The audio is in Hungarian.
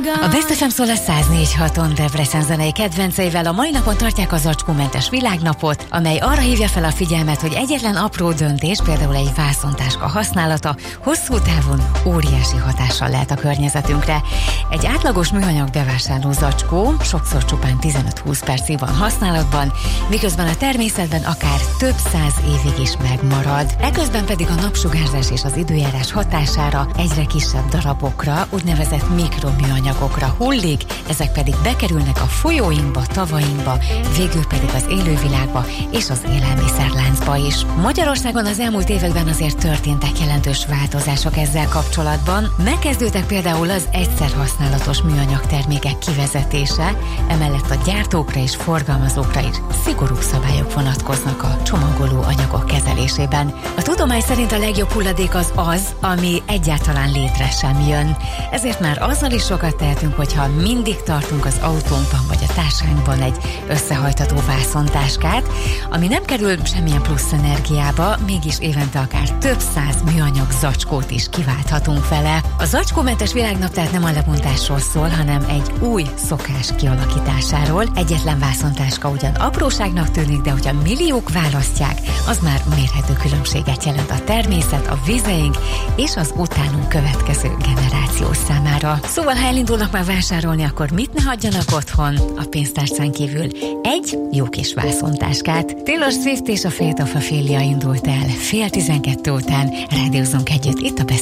A Best FM szól a 104.6-on Debrecen zenei kedvenceivel a mai napon tartják a zacskómentes világnapot, amely arra hívja fel a figyelmet, hogy egyetlen apró döntés, például egy vászontáska használata hosszú távon óriási hatással lehet a környezetünkre. Egy átlagos műanyag bevásárló zacskó sokszor csupán 15-20 percig van használatban, miközben a természetben akár több száz évig is megmarad. Eközben pedig a napsugárzás és az időjárás hatására egyre kisebb darabokra, úgynevezett mikroműanyagokra hullik, ezek pedig bekerülnek a folyóinkba, tavainkba, végül pedig az élővilágba és az élelmiszerláncba is. Magyarországon az elmúlt években azért történtek jelentős változások ezzel kapcsolatban. Megkezdődtek például az egyszer használatos műanyag termékek kivezetése, emellett a gyártókra és forgalmazókra is szigorú szabályok vonatkoznak a csomagoló anyagok kezelésében. A tudomány szerint a legjobb hulladék az, ami egyáltalán létre sem jön. Ezért már azzal is sokat tehetünk, hogyha mindig tartunk az autónkban vagy a táskánkban egy összehajtható vászontáskát, ami nem kerül semmilyen plusz energiába, mégis évente akár több száz műanyag zacskót is kiválthatunk vele. A zacskómentes világnap tehát nem a lebontásról szól, hanem egy új szokás kialakításáról. Egyetlen vászontáska ugyan apróságnak tűnik, de hogyha milliók választják, az már mérhető különbséget jelent a természet, a vizeink és az utánunk következő generáció számára. Szóval, ha elindulnak már vásárolni, akkor mit ne hagyjanak otthon? A pénztárcán kívül egy jó kis vászontáskát. Taylor Swift és a Fate of Ophelia indult el 11:30 után. Rádiózzunk együtt itt a